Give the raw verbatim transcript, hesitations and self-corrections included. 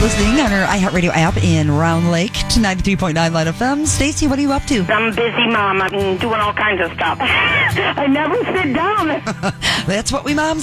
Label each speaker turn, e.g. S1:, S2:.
S1: Listening on our iHeartRadio app in Round Lake to ninety-three point nine Line F M. Stacy, what are you up to?
S2: I'm a busy mom. I'm doing all kinds of stuff. I never sit down.
S1: That's what we moms